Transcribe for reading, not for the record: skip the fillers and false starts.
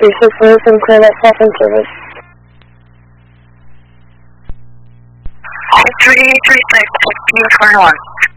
360 from clear that second service. 336, 1521.